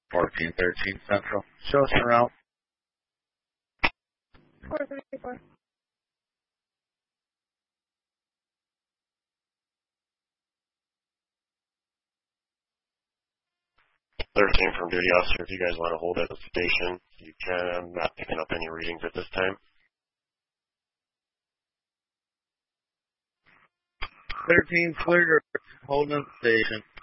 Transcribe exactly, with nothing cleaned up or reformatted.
fourteen thirteen Central. Show us around. four thirty-four. thirteen from duty officer, if you guys want to hold at the station, you can. I'm not picking up any readings at this time. thirteen clear, holding at the station.